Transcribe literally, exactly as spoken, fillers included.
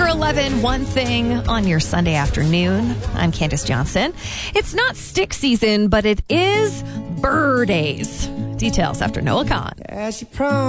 eleven, one thing on your Sunday afternoon. I'm Candace Johnson. It's not stick season, but it is bird days. Details after Noah Khan.